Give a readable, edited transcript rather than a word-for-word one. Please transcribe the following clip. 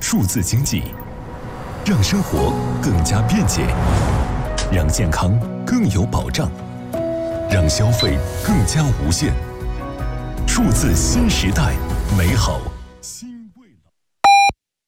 数字经济，让生活更加便捷，让健康更有保障，让消费更加无限。数字新时代，美好